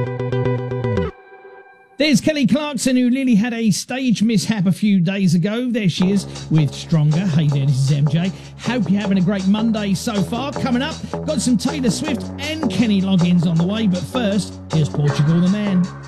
There's Kelly Clarkson, who nearly had a stage mishap a few days ago. There she is with Stronger. Hey there, this is MJ. Hope you're having a great Monday so far. Coming up, got some Taylor Swift and Kenny Loggins on the way. But first, here's Portugal the Man.